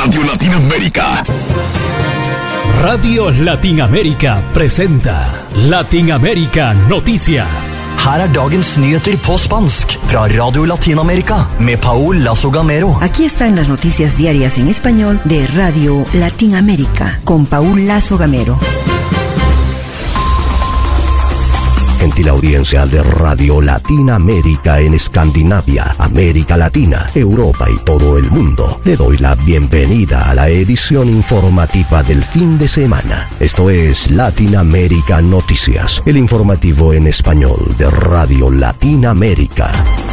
Radio Latinoamérica. Radio Latinoamérica presenta Latinoamérica Noticias. Her dagens nyheter på spansk fra Radio Latinoamérica med Paul Lazo Gamero. Aquí están las noticias diarias en español de Radio Latinoamérica con Paul Lazo Gamero. Gentil audiencia de Radio Latinoamérica en Escandinavia, América Latina, Europa y todo el mundo. Le doy la bienvenida a la edición informativa del fin de semana. Esto es Latinoamérica Noticias, el informativo en español de Radio Latinoamérica.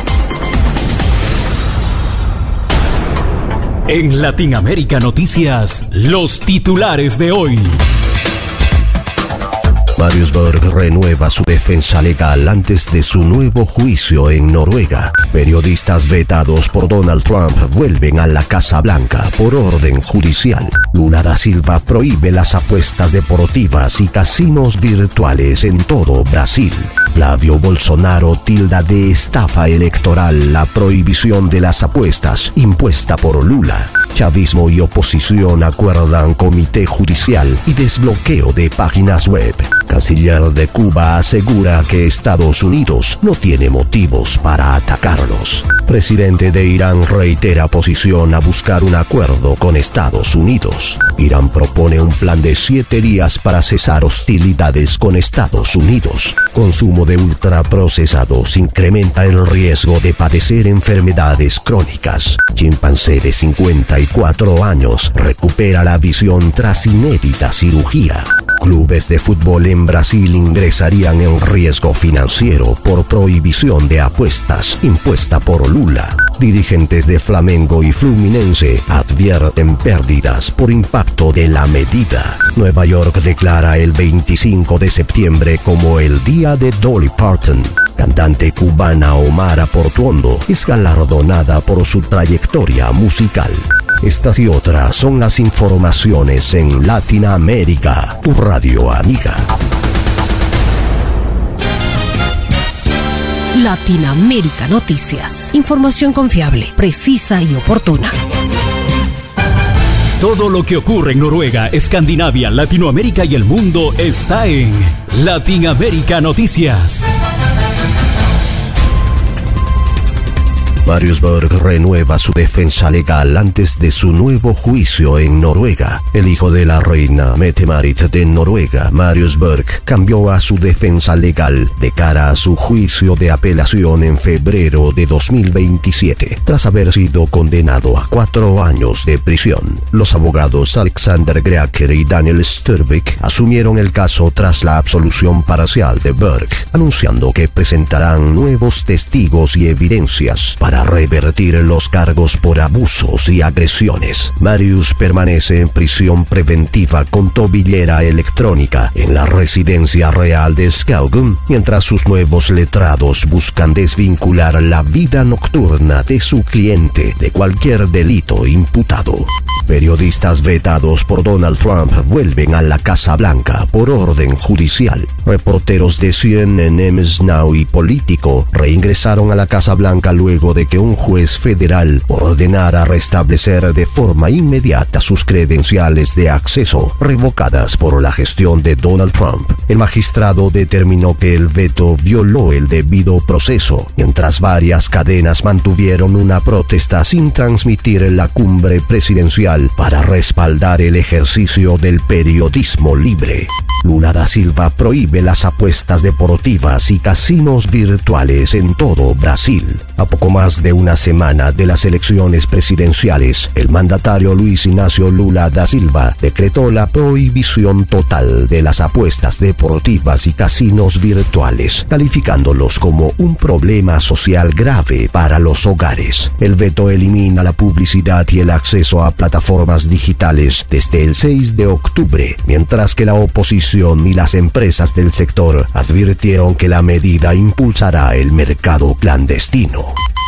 En Latinoamérica Noticias, los titulares de hoy. Marius Berg renueva su defensa legal antes de su nuevo juicio en Noruega. Periodistas vetados por Donald Trump vuelven a la Casa Blanca por orden judicial. Lula da Silva prohíbe las apuestas deportivas y casinos virtuales en todo Brasil. Flavio Bolsonaro tilda de estafa electoral la prohibición de las apuestas impuesta por Lula. Chavismo y oposición acuerdan comité judicial y desbloqueo de páginas web. Canciller de Cuba asegura que Estados Unidos no tiene motivos para atacarlos. Presidente de Irán reitera posición a buscar un acuerdo con Estados Unidos. Irán propone un plan de 7 días para cesar hostilidades con Estados Unidos. Consumo de ultraprocesados incrementa el riesgo de padecer enfermedades crónicas. Chimpancé de 54 años recupera la visión tras inédita cirugía. Clubes de fútbol en Brasil ingresarían en riesgo financiero por prohibición de apuestas impuesta por Lula. Dirigentes de Flamengo y Fluminense advierten pérdidas por impacto de la medida. Nueva York declara el 25 de septiembre como el día de Dolly Parton. Cantante cubana Omara Portuondo es galardonada por su trayectoria musical. Estas y otras son las informaciones en Latinoamérica, tu radio amiga. Latinoamérica Noticias. Información confiable, precisa y oportuna. Todo lo que ocurre en Noruega, Escandinavia, Latinoamérica y el mundo está en Latinoamérica Noticias. Marius Berg renueva su defensa legal antes de su nuevo juicio en Noruega. El hijo de la reina Mette-Marit de Noruega, Marius Berg, cambió a su defensa legal de cara a su juicio de apelación en febrero de 2027, tras haber sido condenado a 4 años de prisión. Los abogados Alexander Greaker y Daniel Sturvik asumieron el caso tras la absolución parcial de Berg, anunciando que presentarán nuevos testigos y evidencias para revertir los cargos por abusos y agresiones. Marius permanece en prisión preventiva con tobillera electrónica en la residencia real de Skaugum, mientras sus nuevos letrados buscan desvincular la vida nocturna de su cliente de cualquier delito imputado. Periodistas vetados por Donald Trump vuelven a la Casa Blanca por orden judicial. Reporteros de CNN Now y Político reingresaron a la Casa Blanca luego de que un juez federal ordenara restablecer de forma inmediata sus credenciales de acceso revocadas por la gestión de Donald Trump. El magistrado determinó que el veto violó el debido proceso, mientras varias cadenas mantuvieron una protesta sin transmitir la cumbre presidencial para respaldar el ejercicio del periodismo libre. Lula da Silva prohíbe las apuestas deportivas y casinos virtuales en todo Brasil. A poco más de una semana de las elecciones presidenciales, el mandatario Luis Ignacio Lula da Silva decretó la prohibición total de las apuestas deportivas y casinos virtuales, calificándolos como un problema social grave para los hogares. El veto elimina la publicidad y el acceso a plataformas digitales desde el 6 de octubre, mientras que la oposición y las empresas del sector advirtieron que la medida impulsará el mercado clandestino.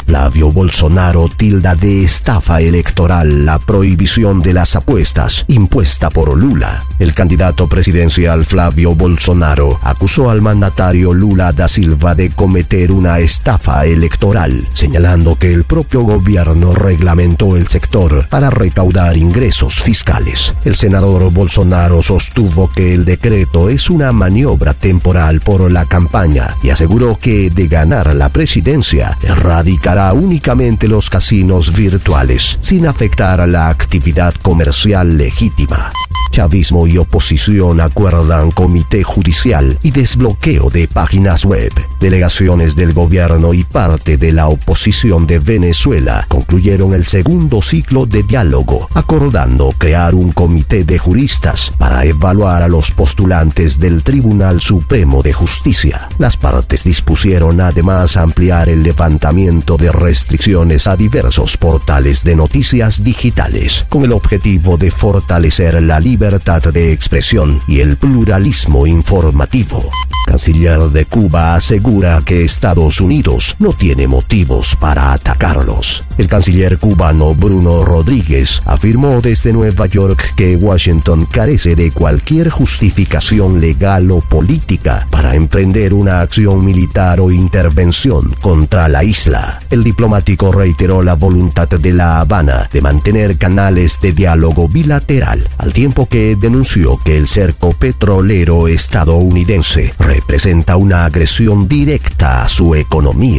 Flavio Bolsonaro tilda de estafa electoral la prohibición de las apuestas impuesta por Lula. El candidato presidencial Flavio Bolsonaro acusó al mandatario Lula da Silva de cometer una estafa electoral, señalando que el propio gobierno reglamentó el sector para recaudar ingresos fiscales. El senador Bolsonaro sostuvo que el decreto es una maniobra temporal por la campaña y aseguró que de ganar la presidencia erradicará únicamente los casinos virtuales sin afectar a la actividad comercial legítima. Chavismo y oposición acuerdan comité judicial y desbloqueo de páginas web. Delegaciones del gobierno y parte de la oposición de Venezuela concluyeron el segundo ciclo de diálogo, acordando crear un comité de juristas para evaluar a los postulantes del Tribunal Supremo de Justicia. Las partes dispusieron además ampliar el levantamiento de restricciones a diversos portales de noticias digitales, con el objetivo de fortalecer la libertad de expresión y el pluralismo informativo. Canciller de Cuba asegura que Estados Unidos no tiene motivos para atacarlos. El canciller cubano Bruno Rodríguez afirmó desde Nueva York que Washington carece de cualquier justificación legal o política para emprender una acción militar o intervención contra la isla. El diplomático reiteró la voluntad de La Habana de mantener canales de diálogo bilateral, al tiempo que denunció que el cerco petrolero estadounidense representa una agresión directa a su economía.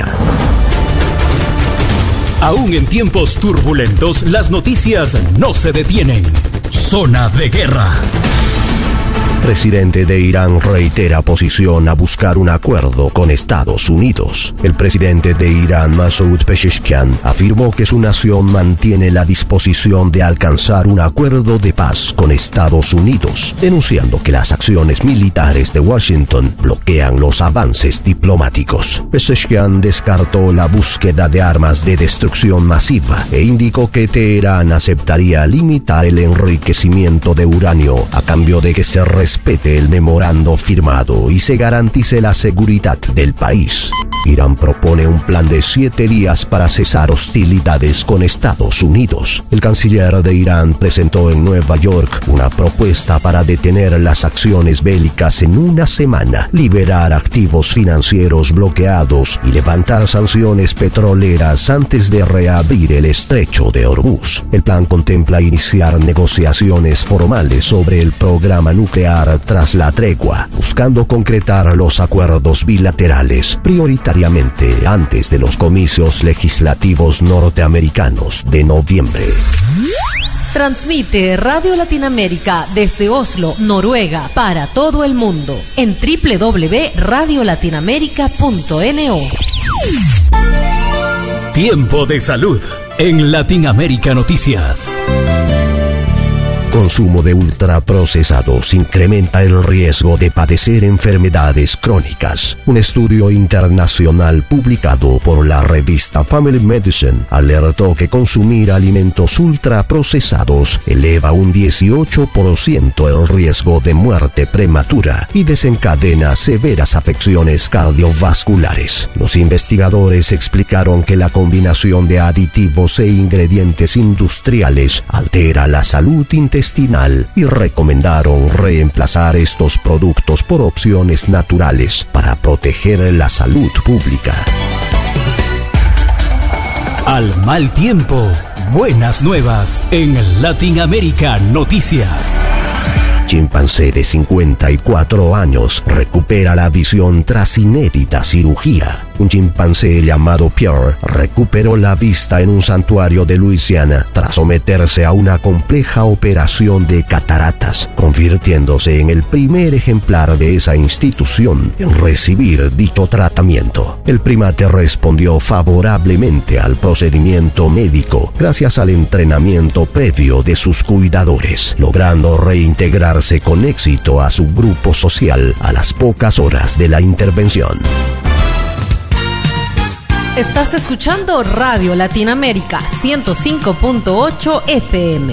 Aún en tiempos turbulentos, las noticias no se detienen. Zona de guerra. Presidente de Irán reitera posición a buscar un acuerdo con Estados Unidos. El presidente de Irán, Masoud Pezeshkian, afirmó que su nación mantiene la disposición de alcanzar un acuerdo de paz con Estados Unidos, denunciando que las acciones militares de Washington bloquean los avances diplomáticos. Pezeshkian descartó la búsqueda de armas de destrucción masiva e indicó que Teherán aceptaría limitar el enriquecimiento de uranio a cambio de que se respete el memorando firmado y se garantice la seguridad del país. Irán propone un plan de 7 días para cesar hostilidades con Estados Unidos. El canciller de Irán presentó en Nueva York una propuesta para detener las acciones bélicas en una semana, liberar activos financieros bloqueados y levantar sanciones petroleras antes de reabrir el estrecho de Hormuz. El plan contempla iniciar negociaciones formales sobre el programa nuclear tras la tregua, buscando concretar los acuerdos bilaterales prioritariamente antes de los comicios legislativos norteamericanos de noviembre. Transmite Radio Latinoamérica desde Oslo, Noruega, para todo el mundo en www.radiolatinoamerica.no. Tiempo de salud en Latinoamérica Noticias. Consumo de ultraprocesados incrementa el riesgo de padecer enfermedades crónicas. Un estudio internacional publicado por la revista Family Medicine alertó que consumir alimentos ultraprocesados eleva un 18% el riesgo de muerte prematura y desencadena severas afecciones cardiovasculares. Los investigadores explicaron que la combinación de aditivos e ingredientes industriales altera la salud intestinal y recomendaron reemplazar estos productos por opciones naturales para proteger la salud pública. Al mal tiempo, buenas nuevas en Latinoamérica Noticias. Chimpancé de 54 años recupera la visión tras inédita cirugía. Un chimpancé llamado Pierre recuperó la vista en un santuario de Luisiana tras someterse a una compleja operación de cataratas, convirtiéndose en el primer ejemplar de esa institución en recibir dicho tratamiento. El primate respondió favorablemente al procedimiento médico gracias al entrenamiento previo de sus cuidadores, logrando reintegrarse con éxito a su grupo social a las pocas horas de la intervención. Estás escuchando Radio Latinoamérica 105.8 FM.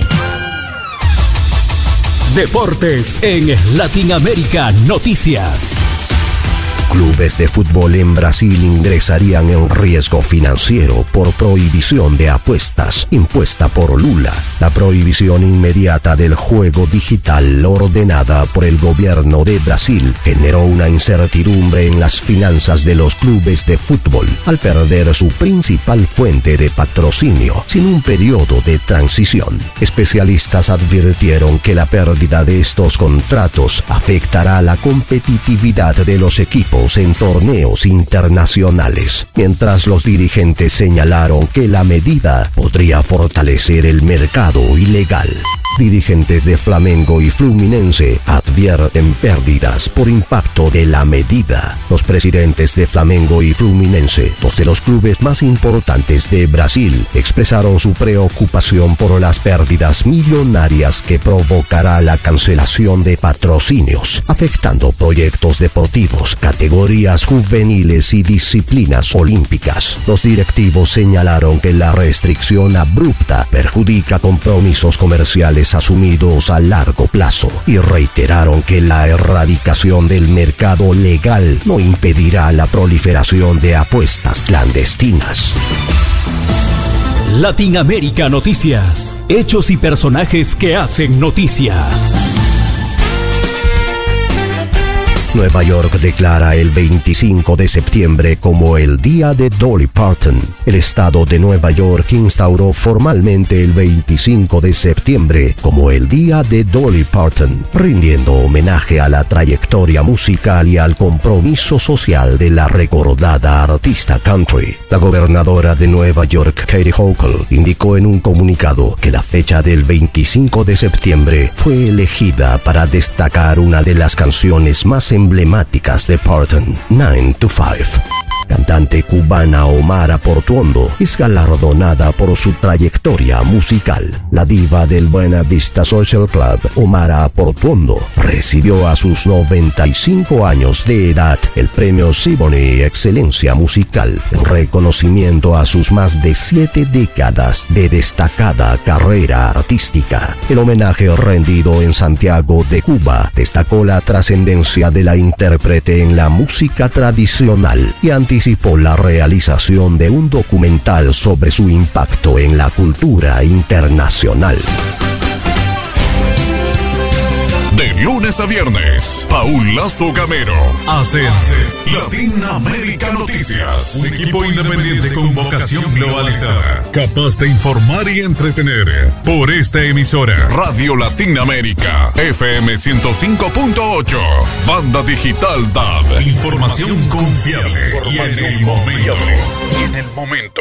Deportes en Latinoamérica Noticias. clubes de fútbol en Brasil ingresarían en riesgo financiero por prohibición de apuestas impuesta por Lula. La prohibición inmediata del juego digital ordenada por el gobierno de Brasil generó una incertidumbre en las finanzas de los clubes de fútbol al perder su principal fuente de patrocinio sin un periodo de transición. Especialistas advirtieron que la pérdida de estos contratos afectará la competitividad de los equipos en torneos internacionales, mientras los dirigentes señalaron que la medida podría fortalecer el mercado ilegal. Dirigentes de Flamengo y Fluminense advierten pérdidas por impacto de la medida. Los presidentes de Flamengo y Fluminense, dos de los clubes más importantes de Brasil, expresaron su preocupación por las pérdidas millonarias que provocará la cancelación de patrocinios, afectando proyectos deportivos, categorías juveniles y disciplinas olímpicas. Los directivos señalaron que la restricción abrupta perjudica compromisos comerciales asumidos a largo plazo y reiteraron que la erradicación del mercado legal no impedirá la proliferación de apuestas clandestinas. Latinoamérica Noticias. Hechos y personajes que hacen noticia. Nueva York declara el 25 de septiembre como el Día de Dolly Parton. El estado de Nueva York instauró formalmente el 25 de septiembre como el Día de Dolly Parton, rindiendo homenaje a la trayectoria musical y al compromiso social de la recordada artista country. La gobernadora de Nueva York, Kathy Hochul, indicó en un comunicado que la fecha del 25 de septiembre fue elegida para destacar una de las canciones más emblemáticas de Parton, 9 to 5. Cantante cubana Omara Portuondo es galardonada por su trayectoria musical. La diva del Buena Vista Social Club, Omara Portuondo, recibió a sus 95 años de edad el premio Siboney Excelencia Musical en reconocimiento a sus más de 7 décadas de destacada carrera artística. El homenaje rendido en Santiago de Cuba destacó la trascendencia de la intérprete en la música tradicional y anticipó la realización de un documental sobre su impacto en la cultura internacional. De lunes a viernes, Paul Lazo Gamero hace Latinoamérica Noticias. Un equipo independiente con vocación globalizada, capaz de informar y entretener. Por esta emisora, Radio Latinoamérica, FM 105.8, Banda Digital DAB. Información confiable y en el momento.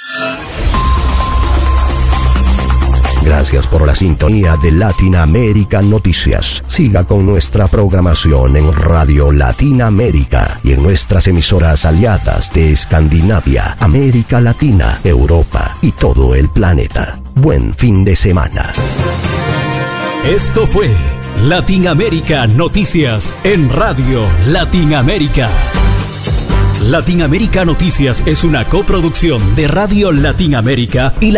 Gracias por la sintonía de Latinoamérica Noticias. Siga con nuestra programación en Radio Latinoamérica y en nuestras emisoras aliadas de Escandinavia, América Latina, Europa y todo el planeta. Buen fin de semana. Esto fue Latinoamérica Noticias en Radio Latinoamérica. Latinoamérica Noticias es una coproducción de Radio Latinoamérica y